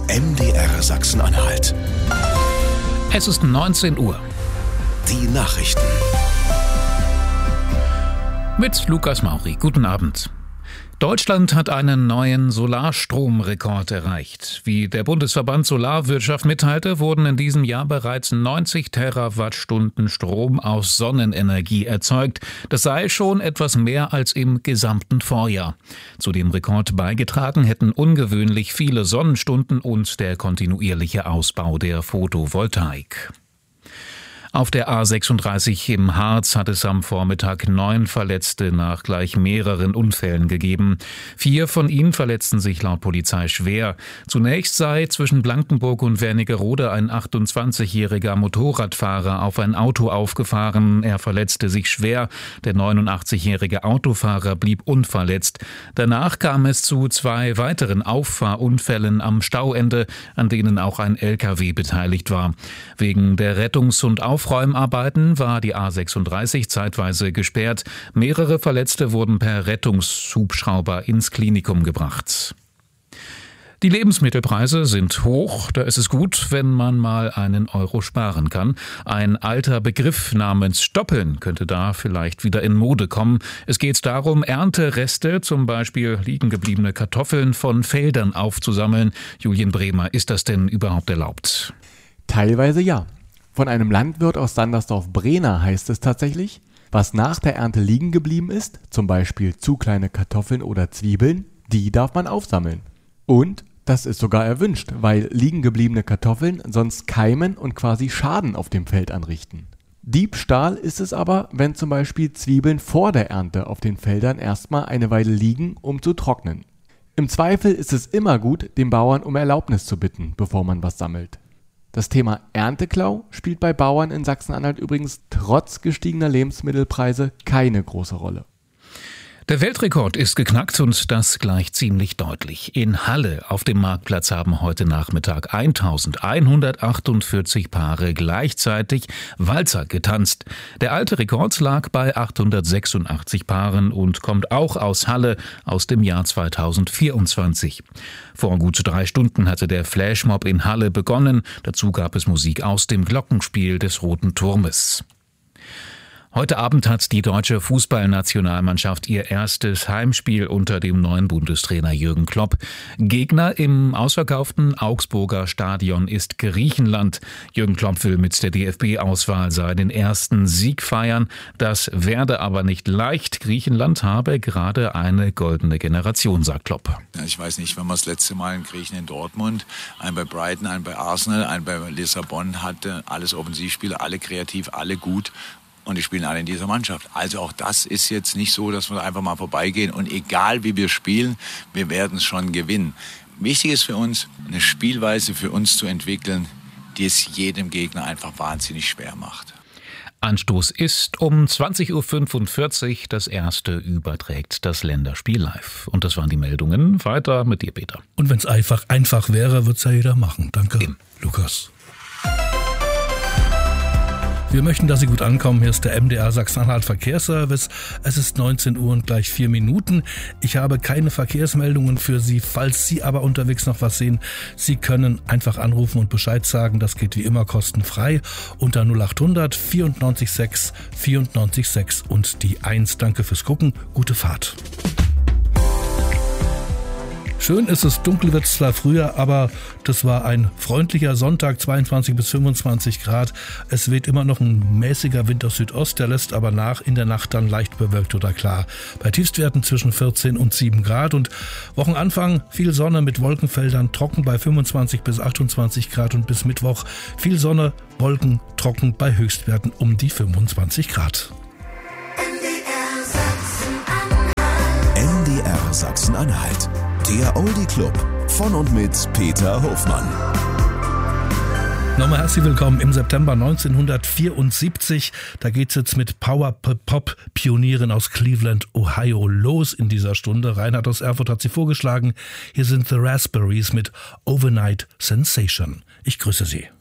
MDR Sachsen-Anhalt. Es ist 19 Uhr. Die Nachrichten. Mit Lukas Mauri. Guten Abend. Deutschland hat einen neuen Solarstromrekord erreicht. Wie der Bundesverband Solarwirtschaft mitteilte, wurden in diesem Jahr bereits 90 Terawattstunden Strom aus Sonnenenergie erzeugt. Das sei schon etwas mehr als im gesamten Vorjahr. Zu dem Rekord beigetragen hätten ungewöhnlich viele Sonnenstunden und der kontinuierliche Ausbau der Photovoltaik. Auf der A36 im Harz hat es am Vormittag 9 Verletzte nach gleich mehreren Unfällen gegeben. 4 von ihnen verletzten sich laut Polizei schwer. Zunächst sei zwischen Blankenburg und Wernigerode ein 28-jähriger Motorradfahrer auf ein Auto aufgefahren. Er verletzte sich schwer. Der 89-jährige Autofahrer blieb unverletzt. Danach kam es zu 2 weiteren Auffahrunfällen am Stauende, an denen auch ein LKW beteiligt war. Wegen der Rettungs- und Aufräumarbeiten war die A36 zeitweise gesperrt. Mehrere Verletzte wurden per Rettungshubschrauber ins Klinikum gebracht. Die Lebensmittelpreise sind hoch, da ist es gut, wenn man mal einen Euro sparen kann. Ein alter Begriff namens Stoppeln könnte da vielleicht wieder in Mode kommen. Es geht darum, Erntereste, zum Beispiel liegen gebliebene Kartoffeln von Feldern aufzusammeln. Julian Bremer, ist das denn überhaupt erlaubt? Teilweise ja. Von einem Landwirt aus Sandersdorf-Brehna heißt es tatsächlich, was nach der Ernte liegen geblieben ist, zum Beispiel zu kleine Kartoffeln oder Zwiebeln, die darf man aufsammeln. Und das ist sogar erwünscht, weil liegen gebliebene Kartoffeln sonst keimen und quasi Schaden auf dem Feld anrichten. Diebstahl ist es aber, wenn zum Beispiel Zwiebeln vor der Ernte auf den Feldern erstmal eine Weile liegen, um zu trocknen. Im Zweifel ist es immer gut, den Bauern um Erlaubnis zu bitten, bevor man was sammelt. Das Thema Ernteklau spielt bei Bauern in Sachsen-Anhalt übrigens trotz gestiegener Lebensmittelpreise keine große Rolle. Der Weltrekord ist geknackt und das gleich ziemlich deutlich. In Halle auf dem Marktplatz haben heute Nachmittag 1148 Paare gleichzeitig Walzer getanzt. Der alte Rekord lag bei 886 Paaren und kommt auch aus Halle aus dem Jahr 2024. Vor gut 3 Stunden hatte der Flashmob in Halle begonnen. Dazu gab es Musik aus dem Glockenspiel des Roten Turmes. Heute Abend hat die deutsche Fußballnationalmannschaft ihr erstes Heimspiel unter dem neuen Bundestrainer Jürgen Klopp. Gegner im ausverkauften Augsburger Stadion ist Griechenland. Jürgen Klopp will mit der DFB-Auswahl seinen ersten Sieg feiern. Das werde aber nicht leicht. Griechenland habe gerade eine goldene Generation, sagt Klopp. Ich weiß nicht, wenn man das letzte Mal in Griechen in Dortmund, einen bei Brighton, einen bei Arsenal, einen bei Lissabon hatte, alles Offensivspieler, alle kreativ, alle gut. Und die spielen alle in dieser Mannschaft. Also auch das ist jetzt nicht so, dass wir einfach mal vorbeigehen. Und egal wie wir spielen, wir werden es schon gewinnen. Wichtig ist für uns, eine Spielweise für uns zu entwickeln, die es jedem Gegner einfach wahnsinnig schwer macht. Anstoß ist um 20.45 Uhr. Das erste überträgt das Länderspiel live. Und das waren die Meldungen. Weiter mit dir, Peter. Und wenn es einfach wäre, wird es ja jeder machen. Danke, Lukas. Wir möchten, dass Sie gut ankommen. Hier ist der MDR Sachsen-Anhalt Verkehrsservice. Es ist 19 Uhr und gleich 4 Minuten. Ich habe keine Verkehrsmeldungen für Sie. Falls Sie aber unterwegs noch was sehen, Sie können einfach anrufen und Bescheid sagen. Das geht wie immer kostenfrei unter 0800 94 6 94 6 und die 1. Danke fürs Gucken. Gute Fahrt. Schön ist es, dunkel wird es zwar früher, aber das war ein freundlicher Sonntag, 22 bis 25 Grad. Es weht immer noch ein mäßiger Wind aus Südost, der lässt aber nach, in der Nacht dann leicht bewölkt oder klar. Bei Tiefstwerten zwischen 14 und 7 Grad und Wochenanfang viel Sonne mit Wolkenfeldern, trocken bei 25 bis 28 Grad und bis Mittwoch viel Sonne, Wolken, trocken bei Höchstwerten um die 25 Grad. MDR Sachsen-Anhalt. Der Oldie Club von und mit Peter Hofmann. Nochmal herzlich willkommen im September 1974. Da geht's jetzt mit Power-Pop-Pionieren aus Cleveland, Ohio los in dieser Stunde. Reinhard aus Erfurt hat sie vorgeschlagen. Hier sind The Raspberries mit Overnight Sensation. Ich grüße Sie.